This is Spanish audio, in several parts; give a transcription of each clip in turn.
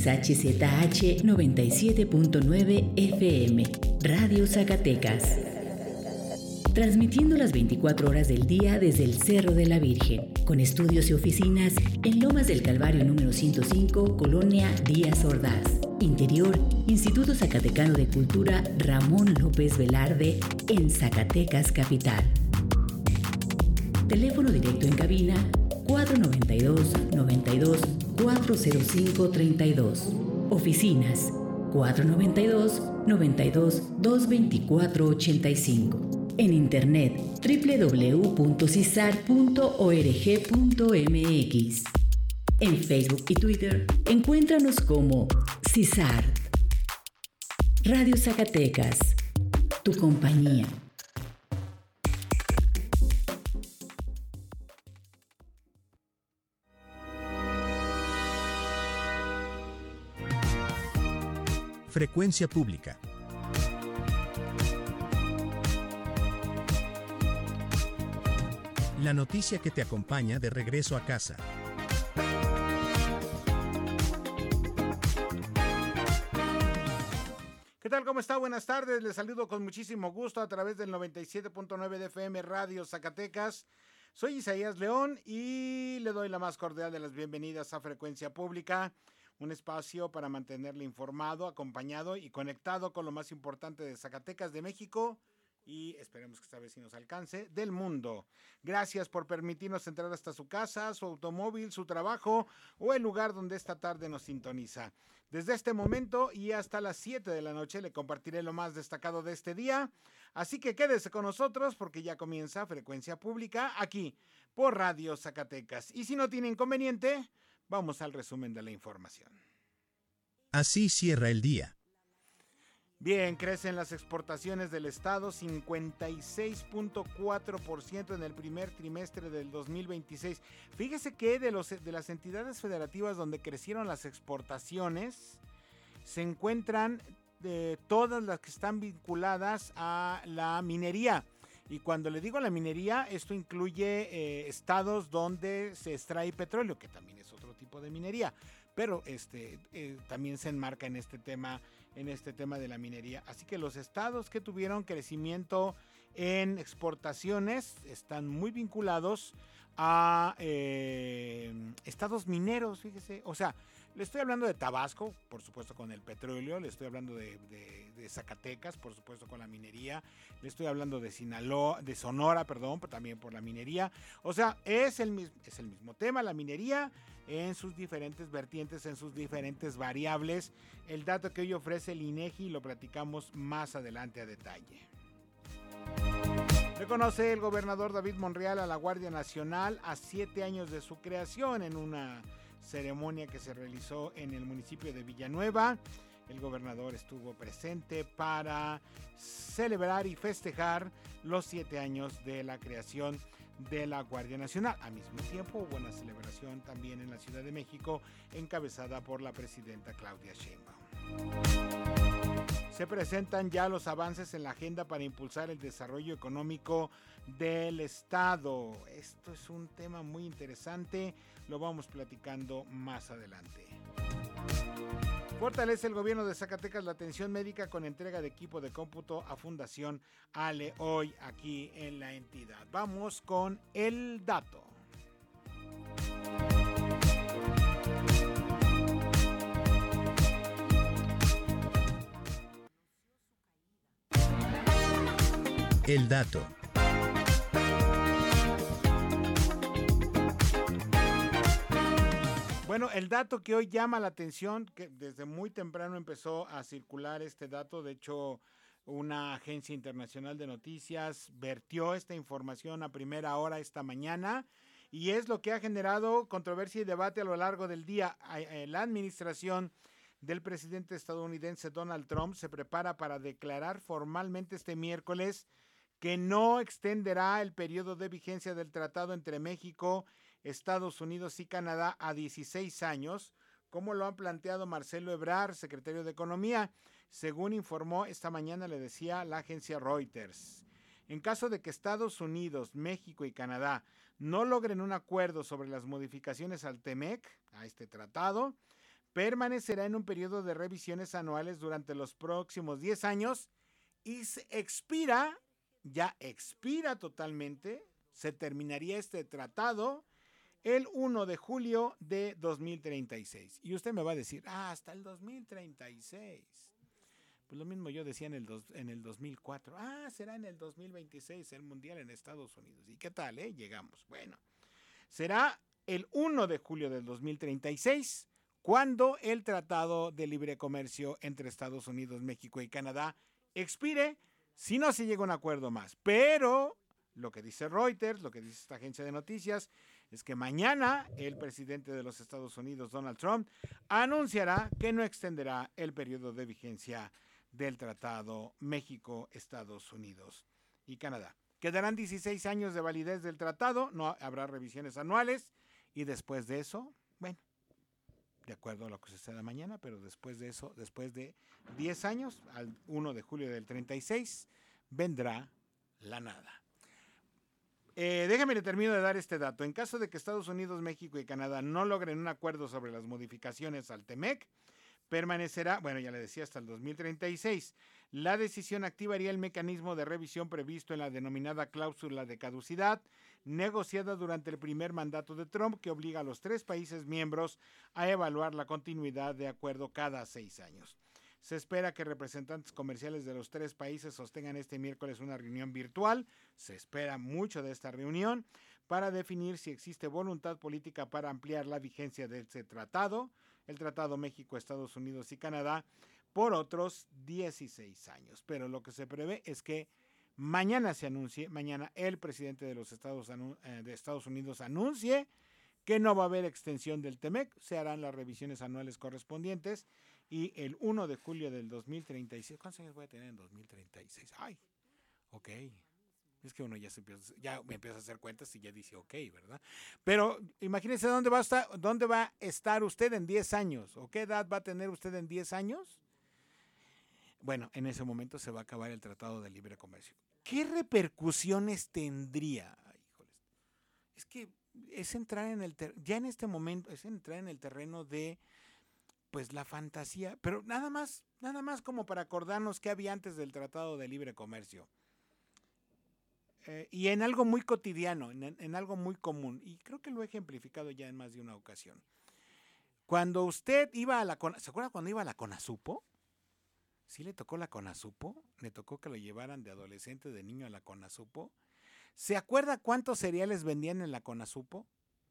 XHZH 97.9 FM, Radio Zacatecas. Transmitiendo las 24 horas del día desde el Cerro de la Virgen, con estudios y oficinas en Lomas del Calvario número 105, Colonia Díaz Ordaz. Interior, Instituto Zacatecano de Cultura Ramón López Velarde, en Zacatecas Capital. Teléfono directo en cabina 492-92-405-32. Oficinas 492-92-224-85. En internet www.cisar.org.mx. En Facebook y Twitter encuéntranos como CISAR. Radio Zacatecas, tu compañía. Frecuencia Pública. La noticia que te acompaña de regreso a casa. ¿Qué tal? ¿Cómo está? Buenas tardes. Les saludo con muchísimo gusto a través del 97.9 de FM Radio Zacatecas. Soy Isaías León y le doy la más cordial de las bienvenidas a Frecuencia Pública, un espacio para mantenerle informado, acompañado y conectado con lo más importante de Zacatecas, de México y esperemos que esta vez sí nos alcance, del mundo. Gracias por permitirnos entrar hasta su casa, su automóvil, su trabajo o el lugar donde esta tarde nos sintoniza. Desde este momento y hasta las 7 de la noche le compartiré lo más destacado de este día, así que quédese con nosotros porque ya comienza Frecuencia Pública aquí por Radio Zacatecas. Y si no tiene inconveniente, vamos al resumen de la información. Así cierra el día. Bien, crecen las exportaciones del Estado 56.4% en el primer trimestre del 2026. Fíjese que de las entidades federativas donde crecieron las exportaciones, se encuentran todas las que están vinculadas a la minería. Y cuando le digo la minería, esto incluye estados donde se extrae petróleo, que también es otro tipo de minería, pero también se enmarca en este tema de la minería. Así que los estados que tuvieron crecimiento en exportaciones están muy vinculados a estados mineros, fíjese. O sea, le estoy hablando de Tabasco, por supuesto con el petróleo, le estoy hablando de Zacatecas, por supuesto con la minería, le estoy hablando de Sinaloa, de Sonora, perdón, pero también por la minería. O sea, es el mismo tema, la minería en sus diferentes vertientes, en sus diferentes variables. El dato que hoy ofrece el INEGI lo platicamos más adelante a detalle. Reconoce el gobernador David Monreal a la Guardia Nacional a 7 años de su creación en una ceremonia que se realizó en el municipio de Villanueva. El gobernador estuvo presente para celebrar y festejar los 7 años de la creación de la Guardia Nacional. Al mismo tiempo hubo una celebración también en la Ciudad de México encabezada por la presidenta Claudia Sheinbaum. Se presentan ya los avances en la agenda para impulsar el desarrollo económico del Estado. Esto es un tema muy interesante, lo vamos platicando más adelante. Fortalece el gobierno de Zacatecas la atención médica con entrega de equipo de cómputo a Fundación Ale hoy aquí en la entidad. Vamos con el dato. El dato. Bueno, el dato que hoy llama la atención, que desde muy temprano empezó a circular este dato, de hecho una agencia internacional de noticias vertió esta información a primera hora esta mañana y es lo que ha generado controversia y debate a lo largo del día. La administración del presidente estadounidense Donald Trump se prepara para declarar formalmente este miércoles que no extenderá el periodo de vigencia del tratado entre México, Estados Unidos y Canadá a 16 años, como lo ha planteado Marcelo Ebrard, secretario de Economía, según informó esta mañana, le decía la agencia Reuters. En caso de que Estados Unidos, México y Canadá no logren un acuerdo sobre las modificaciones al TEMEC, a este tratado, permanecerá en un periodo de revisiones anuales durante los próximos 10 años y expira totalmente, se terminaría este tratado el 1 de julio de 2036. Y usted me va a decir, hasta el 2036. Pues lo mismo yo decía en el 2004. Será en el 2026 el Mundial en Estados Unidos. ¿Y qué tal, Llegamos. Bueno, será el 1 de julio del 2036 cuando el Tratado de Libre Comercio entre Estados Unidos, México y Canadá expire, si no se llega a un acuerdo más. Pero lo que dice Reuters, lo que dice esta agencia de noticias, es que mañana el presidente de los Estados Unidos, Donald Trump, anunciará que no extenderá el periodo de vigencia del Tratado México, Estados Unidos y Canadá. Quedarán 16 años de validez del tratado, no habrá revisiones anuales y después de eso, bueno, de acuerdo a lo que suceda mañana, pero después de eso, después de 10 años, al 1 de julio del 36, vendrá la nada. Déjame le termino de dar este dato. En caso de que Estados Unidos, México y Canadá no logren un acuerdo sobre las modificaciones al TEMEC, permanecerá, bueno, ya le decía, hasta el 2036. La decisión activaría el mecanismo de revisión previsto en la denominada cláusula de caducidad, negociada durante el primer mandato de Trump, que obliga a los 3 países miembros a evaluar la continuidad de acuerdo cada 6 años. Se espera que representantes comerciales de los 3 países sostengan este miércoles una reunión virtual. Se espera mucho de esta reunión para definir si existe voluntad política para ampliar la vigencia de este tratado, el Tratado México, Estados Unidos y Canadá, por otros 16 años. Pero lo que se prevé es que mañana el presidente de los Estados Unidos anuncie que no va a haber extensión del TEMEC, se harán las revisiones anuales correspondientes y el 1 de julio del 2036, ¿cuántos años voy a tener en 2036? Ok. Es que uno ya me empieza a hacer cuentas y ya dice ok, ¿verdad? Pero imagínense dónde va a estar usted en 10 años, o qué edad va a tener usted en 10 años. Bueno, en ese momento se va a acabar el Tratado de Libre Comercio. ¿Qué repercusiones tendría? Híjoles, es que es entrar en ya en este momento, es entrar en el terreno de pues la fantasía, pero nada más como para acordarnos qué había antes del Tratado de Libre Comercio. Y en algo muy cotidiano, en algo muy común, y creo que lo he ejemplificado ya en más de una ocasión. Cuando usted iba ¿se acuerda cuando iba a la CONASUPO? ¿Sí le tocó la CONASUPO? ¿Le tocó que lo llevaran de adolescente, de niño a la CONASUPO? ¿Se acuerda cuántos cereales vendían en la CONASUPO?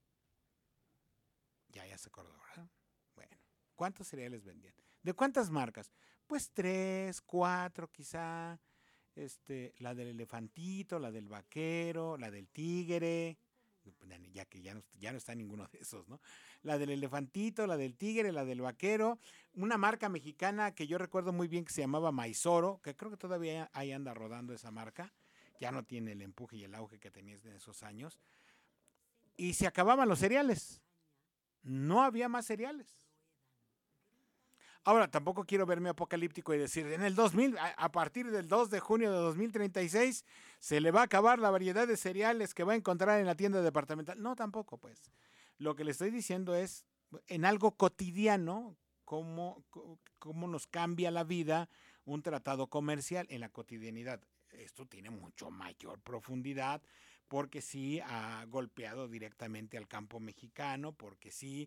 Ya se acordó, ¿verdad? Bueno, ¿cuántos cereales vendían? ¿De cuántas marcas? Pues 3, 4 quizá. La del elefantito, la del vaquero, la del tigre, ya que ya no está ninguno de esos, ¿no? La del elefantito, la del tigre, la del vaquero, una marca mexicana que yo recuerdo muy bien que se llamaba Maizoro, que creo que todavía ahí anda rodando esa marca, ya no tiene el empuje y el auge que tenía en esos años, y se acababan los cereales, no había más cereales. Ahora, tampoco quiero verme apocalíptico y decir, en el 2000, a partir del 2 de junio de 2036, se le va a acabar la variedad de cereales que va a encontrar en la tienda departamental. No, tampoco, pues. Lo que le estoy diciendo es, en algo cotidiano, cómo nos cambia la vida un tratado comercial en la cotidianidad. Esto tiene mucho mayor profundidad, porque sí ha golpeado directamente al campo mexicano, porque sí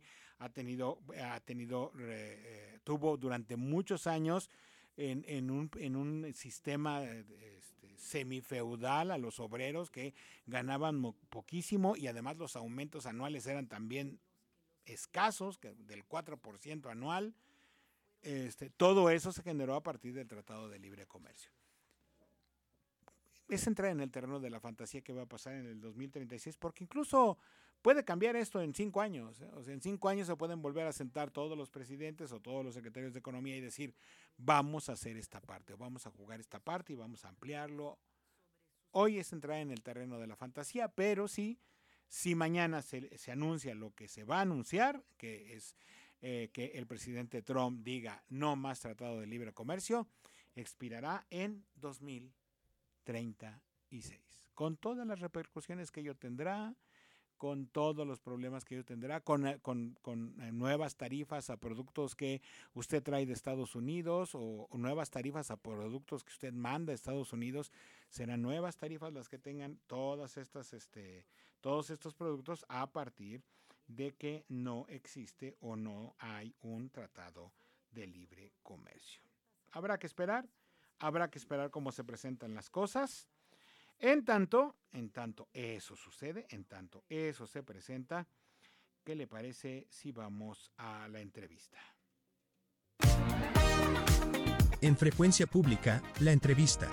tuvo durante muchos años en un sistema semifeudal a los obreros que ganaban poquísimo y además los aumentos anuales eran también escasos, del 4% anual. Todo eso se generó a partir del Tratado de Libre Comercio. Es entrar en el terreno de la fantasía que va a pasar en el 2036, porque incluso puede cambiar esto en 5 años. O sea, en 5 años se pueden volver a sentar todos los presidentes o todos los secretarios de Economía y decir, vamos a hacer esta parte, vamos a jugar esta parte y vamos a ampliarlo. Hoy es entrar en el terreno de la fantasía, pero sí, si mañana se anuncia lo que se va a anunciar, que es que el presidente Trump diga no más Tratado de Libre Comercio, expirará en 2036, con todas las repercusiones que ello tendrá, con todos los problemas que ello tendrá, con nuevas tarifas a productos que usted trae de Estados Unidos o nuevas tarifas a productos que usted manda a Estados Unidos. Serán nuevas tarifas las que tengan todos estos productos a partir de que no existe o no hay un tratado de libre comercio. Habrá que esperar cómo se presentan las cosas. En tanto eso sucede, en tanto eso se presenta, ¿qué le parece si vamos a la entrevista? En Frecuencia Pública, la entrevista.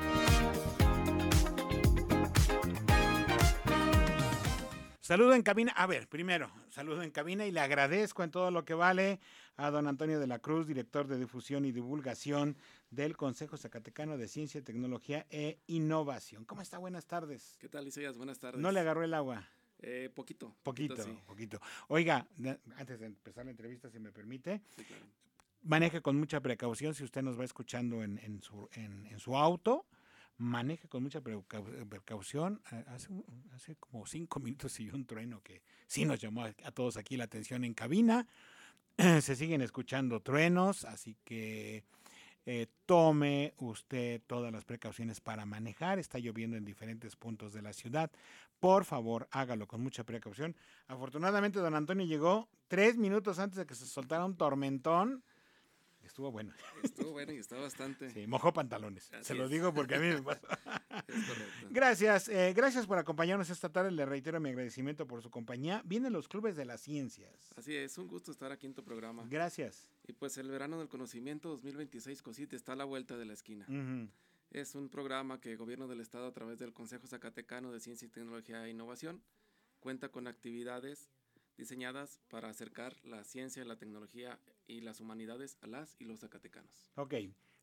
Saludo en cabina. A ver, primero, saludo en cabina y le agradezco en todo lo que vale a don Antonio de la Cruz, director de difusión y divulgación del Consejo Zacatecano de Ciencia, Tecnología e Innovación. ¿Cómo está? Buenas tardes. ¿Qué tal, Isaías? Buenas tardes. ¿No le agarró el agua? Poquito. Poquito. Oiga, antes de empezar la entrevista, si me permite, Sí, claro. maneje con mucha precaución si usted nos va escuchando en su auto. Maneje con mucha precaución. Hace como 5 minutos siguió un trueno que sí nos llamó a todos aquí la atención en cabina. Se siguen escuchando truenos, así que tome usted todas las precauciones para manejar. Está lloviendo en diferentes puntos de la ciudad. Por favor, hágalo con mucha precaución. Afortunadamente, don Antonio llegó 3 minutos antes de que se soltara un tormentón. Estuvo bueno. Estuvo bueno y está bastante. Sí, mojó pantalones. Así Se lo es. digo porque a mí me pasó. Es correcto. Gracias por acompañarnos esta tarde. Le reitero mi agradecimiento por su compañía. Vienen los clubes de las ciencias. Así es, un gusto estar aquí en tu programa. Gracias. Y pues el verano del conocimiento 2026 COSIT está a la vuelta de la esquina. Ujú. Es un programa que el gobierno del estado a través del Consejo Zacatecano de Ciencia y Tecnología e Innovación cuenta con actividades diseñadas para acercar la ciencia, la tecnología y las humanidades a las y los zacatecanos. Ok.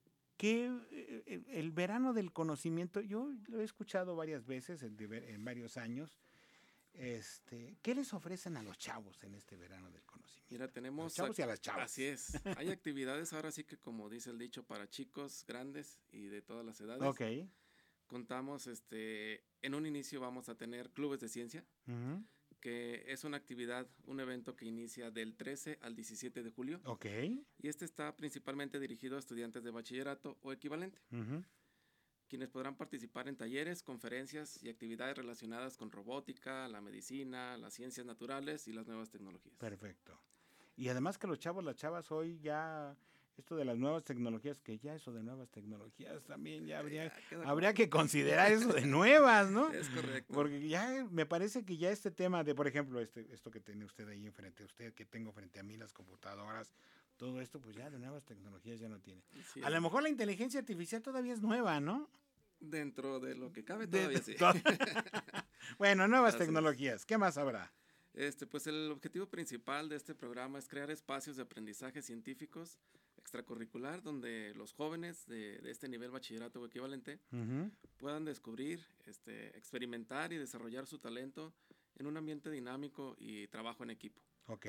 El verano del conocimiento, yo lo he escuchado varias veces en varios años. ¿Qué les ofrecen a los chavos en este verano del conocimiento? Mira, tenemos... A los chavos y a las chavas. Así es. Hay actividades ahora sí que, como dice el dicho, para chicos, grandes y de todas las edades. Ok. Contamos, en un inicio vamos a tener clubes de ciencia, Ujú. que es una actividad, un evento que inicia del 13 al 17 de julio. Ok. Y está principalmente dirigido a estudiantes de bachillerato o equivalente, Ujú. quienes podrán participar en talleres, conferencias y actividades relacionadas con robótica, la medicina, las ciencias naturales y las nuevas tecnologías. Perfecto. Y además que los chavos, las chavas hoy ya, esto de las nuevas tecnologías, que ya eso de nuevas tecnologías también ya habría que considerar eso de nuevas, ¿no? Es correcto. Porque ya me parece que ya este tema de, por ejemplo, esto que tiene usted ahí enfrente a usted, que tengo frente a mí, las computadoras, todo esto, pues ya de nuevas tecnologías ya no tiene. Sí, A lo mejor la inteligencia artificial todavía es nueva, ¿no? dentro de lo que cabe todavía sí. Bueno, nuevas Así es. tecnologías. ¿Qué más habrá? Pues el objetivo principal de este programa es crear espacios de aprendizaje científicos extracurricular donde los jóvenes de este nivel bachillerato o equivalente Ujú. puedan descubrir, experimentar y desarrollar su talento en un ambiente dinámico y trabajo en equipo. Ok.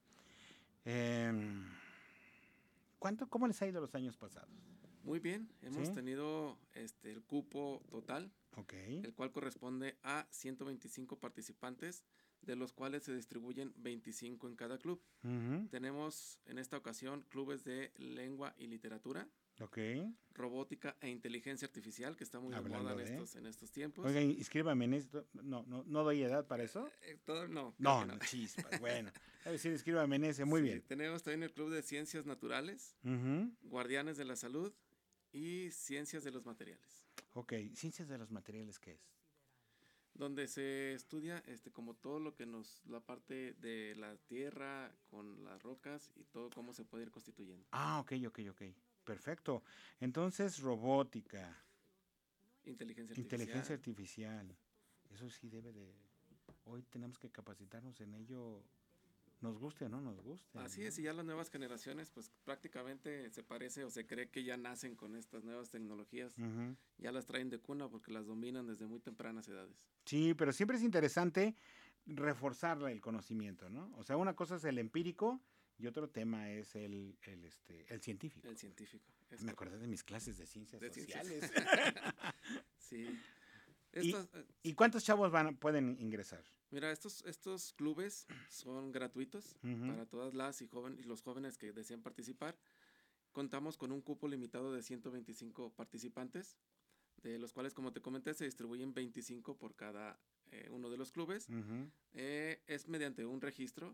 ¿Cómo les ha ido los años pasados? Muy bien, hemos ¿Sí? tenido el cupo total, Ok. el cual corresponde a 125 participantes, de los cuales se distribuyen 25 en cada club. Ujú. Tenemos en esta ocasión clubes de lengua y literatura, Ok. robótica e inteligencia artificial, que está muy de Hablando moda de- en estos tiempos. Oiga, inscríbame en esto. No doy edad para eso. No, No, creo que no, chispas. Bueno, a decir, inscríbame en ese. Muy Sí, bien. Tenemos también el club de ciencias naturales, Ujú. guardianes de la salud y ciencias de los materiales, Ok, ciencias de los materiales, ¿qué es? donde se estudia como todo lo que la parte de la tierra con las rocas y todo cómo se puede ir constituyendo. Ah, ok. Perfecto. Entonces, robótica, inteligencia artificial. Eso sí debe de... Hoy tenemos que capacitarnos en ello, nos guste o no nos guste. Así ¿no? es, y ya las nuevas generaciones pues prácticamente se parece o se cree que ya nacen con estas nuevas tecnologías, Ujú. ya las traen de cuna porque las dominan desde muy tempranas edades. Sí, pero siempre es interesante reforzar el conocimiento, ¿no? O sea, una cosa es el empírico y otro tema es el científico. El científico. Me acordé de mis clases de ciencias De ciencias. sociales. Sí. ¿Y cuántos chavos pueden ingresar? Mira, estos clubes son gratuitos para todas las y los jóvenes que desean participar. Contamos con un cupo limitado de 125 participantes, de los cuales, como te comenté, se distribuyen 25 por cada uno de los clubes. Es mediante un registro